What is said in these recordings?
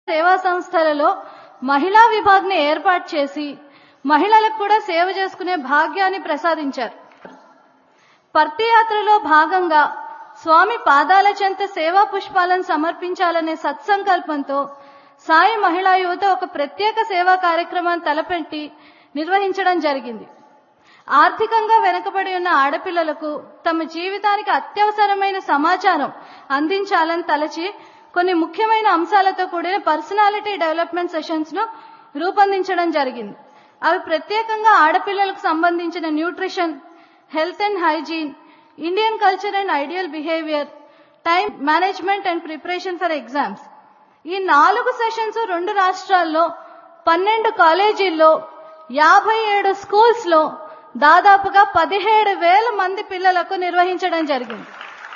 సేవా సంస్థలలో మహిళా విభాగ్ని ఏర్పాటు చేసి మహిళలకు కూడా సేవ చేసుకునే భాగ్యాన్ని ప్రసాదించారు. పర్తియాత్రలో భాగంగా స్వామి పాదాల చెంత సేవా పుష్పాలను సమర్పించాలనే సత్సంకల్పంతో సాయి మహిళా యువత ఒక ప్రత్యేక సేవా కార్యక్రమాన్ని తలపెట్టి నిర్వహించడం జరిగింది. ఆర్థికంగా వెనుకబడి ఉన్న ఆడపిల్లలకు తమ జీవితానికి అత్యవసరమైన సమాచారం అందించాలని తలచి కొన్ని ముఖ్యమైన అంశాలతో కూడిన పర్సనాలిటీ డెవలప్మెంట్ సెషన్స్ ను రూపొందించడం జరిగింది. అవి ప్రత్యేకంగా ఆడపిల్లలకు సంబంధించిన nutrition, health and hygiene, Indian culture and ideal behaviour, time management and preparation for exams. ఈ 4 సెషన్స్ 2 రాష్ట్రాల్లో 12 కాలేజీల్లో 57 స్కూల్స్ లో దాదాపుగా 17,000 మంది పిల్లలకు నిర్వహించడం జరిగింది.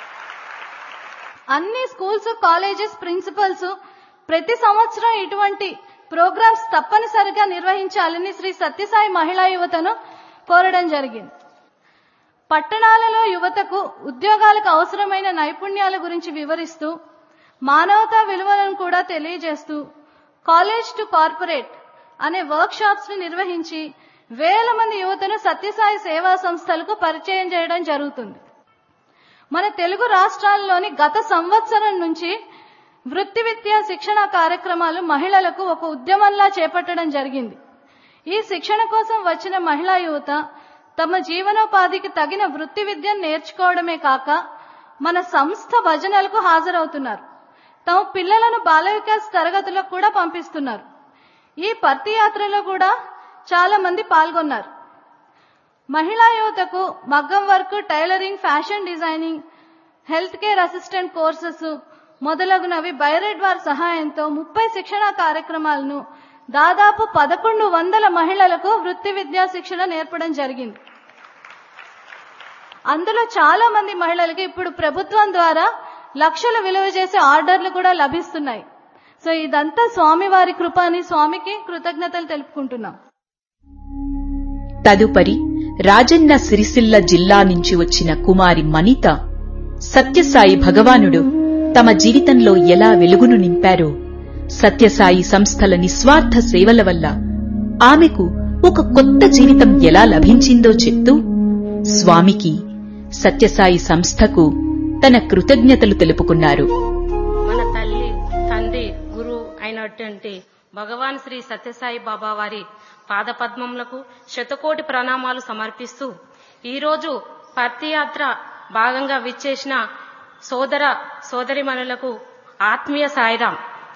అన్ని స్కూల్స్, కాలేజెస్ ప్రిన్సిపల్స్ ప్రతి సంవత్సరం ఇటువంటి ప్రోగ్రామ్స్ తప్పనిసరిగా నిర్వహించాలని శ్రీ సత్యసాయి మహిళా యువతను కోరడం జరిగింది. పట్టణాలలో యువతకు ఉద్యోగాలకు అవసరమైన నైపుణ్యాల గురించి వివరిస్తూ మానవతా విలువలను కూడా తెలియజేస్తూ కాలేజ్ టు కార్పొరేట్ అనే వర్క్ షాప్స్ ని నిర్వహించి వేల మంది యువతను సత్యసాయి సేవా సంస్థలకు పరిచయం చేయడం జరుగుతుంది. మన తెలుగు రాష్ట్రాల్లోని గత సంవత్సరం నుంచి వృత్తి విద్యా శిక్షణ కార్యక్రమాలు మహిళలకు ఒక ఉద్యమంలా చేపట్టడం జరిగింది. ఈ శిక్షణ కోసం వచ్చిన మహిళా యువత తమ జీవనోపాధికి తగిన వృత్తి విద్యను నేర్చుకోవడమే కాక మన సంస్థ భజనలకు హాజరవుతున్నారు. తమ పిల్లలను బాల వికాస్ తరగతులకు కూడా పంపిస్తున్నారు. ఈ పర్తి యాత్రలో కూడా చాలా మంది పాల్గొన్నారు. మహిళా యువతకు మగ్గం work, tailoring, fashion designing, health care assistant courses మొదలగునవి బైరెడ్ వారి సహాయంతో 30 శిక్షణా కార్యక్రమాలను దాదాపు 1100 మహిళలకు వృత్తి విద్యా శిక్షణ నేర్పడం జరిగింది. అందులో చాలా మంది మహిళలకు ఇప్పుడు ప్రభుత్వం ద్వారా లక్షలు విలువ చేసే ఆర్డర్లు కూడా లభిస్తున్నాయి. సో ఇదంతా స్వామివారి కృప అని స్వామికి కృతజ్ఞతలు తెలుపుకుంటున్నాం. తదుపరి రాజన్న సిరిసిల్ల జిల్లా నుంచి వచ్చిన కుమారి మనిత సత్యసాయి భగవానుడు తమ జీవితంలో ఎలా వెలుగును నింపారో, సత్యసాయి సంస్థల నిస్వార్థ సేవల వల్ల ఆమెకు ఒక కొత్త జీవితం ఎలా లభించిందో చెప్తూ స్వామికి, సత్యసాయి సంస్థకు తన కృతజ్ఞతలు తెలుపుకున్నారు. మన తల్లి, తండ్రి, గురువు అయినటువంటి భగవాన్ శ్రీ సత్యసాయి బాబా వారి పాదపద్మములకు శతకోటి ప్రణామాలు సమర్పిస్తూ ఈరోజు పర్తియాత్ర భాగంగా విచ్చేసిన సోదర సోదరిమణులకు ఆత్మీయ సాయిరాం.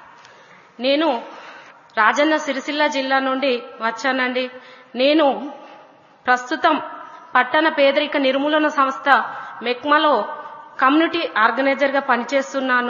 నేను రాజన్న సిరిసిల్ల జిల్లా నుండి వచ్చానండి. నేను ప్రస్తుతం పట్టణ పేదరిక నిర్మూలన సంస్థ మెక్మలో కమ్యూనిటీ ఆర్గనైజర్గా పనిచేస్తున్నాను.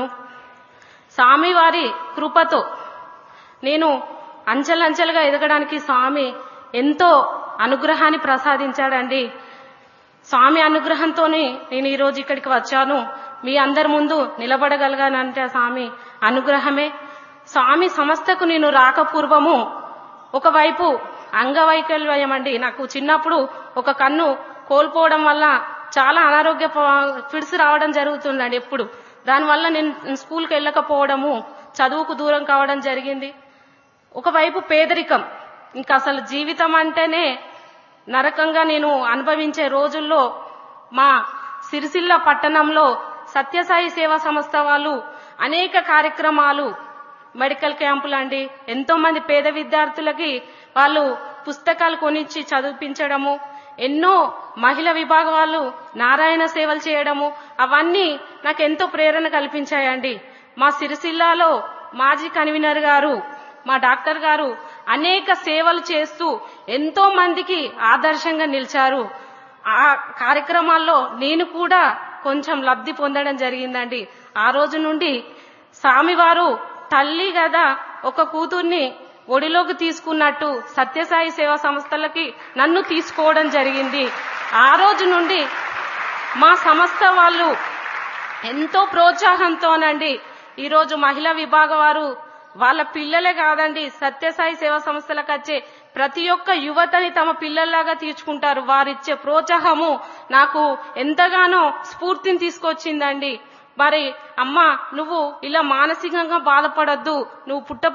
స్వామివారి కృపతో నేను అంచెలంచెలుగా ఎదగడానికి స్వామి ఎంతో అనుగ్రహాన్ని ప్రసాదించాడండి. స్వామి అనుగ్రహంతోనే నేను ఈరోజు ఇక్కడికి వచ్చాను. మీ అందరి ముందు నిలబడగలిగానంటే స్వామి అనుగ్రహమే. స్వామి సంస్థకు నేను రాకపూర్వము ఒకవైపు అంగవైకల్యం అండి. నాకు చిన్నప్పుడు ఒక కన్ను కోల్పోవడం వల్ల చాలా అనారోగ్య ఫిడ్స్ రావడం జరుగుతుందండి ఎప్పుడు. దానివల్ల నేను స్కూల్కి వెళ్ళకపోవడము, చదువుకు దూరం కావడం జరిగింది. ఒకవైపు పేదరికం, ఇంకా అసలు జీవితం అంటేనే నరకంగా నేను అనుభవించే రోజుల్లో మా సిరిసిల్ల పట్టణంలో సత్యసాయి సేవా సంస్థ వాళ్ళు అనేక కార్యక్రమాలు, మెడికల్ క్యాంపులు అండి, ఎంతో మంది పేద విద్యార్థులకి వాళ్ళు పుస్తకాలు కొనిచ్చి చదివించడము, ఎన్నో మహిళా విభాగ వాళ్ళు నారాయణ సేవలు చేయడము, అవన్నీ నాకు ఎంతో ప్రేరణ కల్పించాయండి. మా సిరిసిల్లాలో మాజీ కన్వీనర్ గారు, మా డాక్టర్ గారు అనేక సేవలు చేస్తూ ఎంతో మందికి ఆదర్శంగా నిలిచారు. ఆ కార్యక్రమాల్లో నేను కూడా కొంచెం లబ్ధి పొందడం జరిగిందండి. ఆ రోజు నుండి స్వామివారు తల్లి కదా ఒక కూతుర్ని ఒడిలోకి తీసుకున్నట్టు సత్యసాయి సేవా సంస్థలకి నన్ను తీసుకోవడం జరిగింది. ఆ రోజు నుండి మా సంస్థ వాళ్ళు ఎంతో ప్రోత్సాహంతోనండి ఈరోజు మహిళా విభాగ వారు వాళ్ళ పిల్లలే కాదండి, సత్యసాయి సేవా సంస్థలకు వచ్చే ప్రతి ఒక్క యువతని తమ పిల్లల్లాగా తీర్చుకుంటారు. వారిచ్చే ప్రోత్సాహము నాకు ఎంతగానో స్ఫూర్తిని తీసుకొచ్చిందండి. మరి అమ్మ, నువ్వు ఇలా మానసికంగా బాధపడొద్దు, నువ్వు